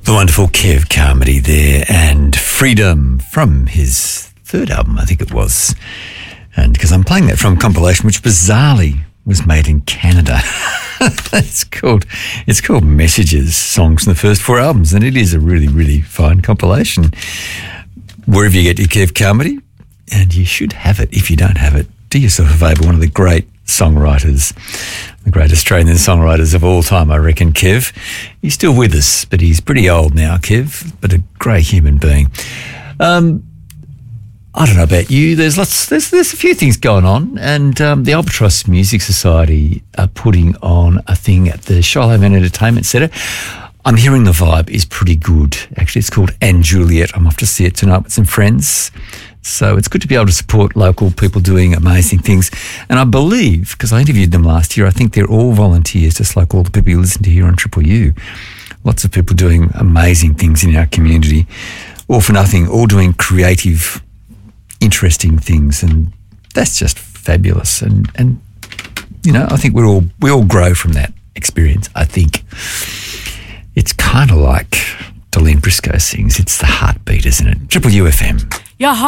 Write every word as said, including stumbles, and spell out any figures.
The wonderful Kev Carmody there, and Freedom from his third album, I think it was. And because I'm playing that from a compilation which bizarrely was made in Canada. it's called it's called Messages, songs from the first four albums, and it is a really, really fine compilation. Wherever you get your Kev Carmody, and you should have it. If you don't have it, do yourself a favour. One of the great songwriters, the great Australian songwriters of all time, I reckon, Kev. He's still with us, but he's pretty old now, Kev, but a great human being. Um, I don't know about you. There's lots. There's there's a few things going on, and um, the Albatross Music Society are putting on a thing at the Shiloh-Man Entertainment Centre. I'm hearing the vibe is pretty good. Actually, it's called Anne Juliet. I'm off to see it tonight with some friends. So it's good to be able to support local people doing amazing things. And I believe, because I interviewed them last year, I think they're all volunteers, just like all the people you listen to here on Triple U. Lots of people doing amazing things in our community, all for nothing, all doing creative, interesting things. And that's just fabulous. And, and you know, I think we're all, we all grow from that experience, I think. It's kind of like Darlene Briscoe sings, it's the heartbeat, isn't it? Triple U F M. Your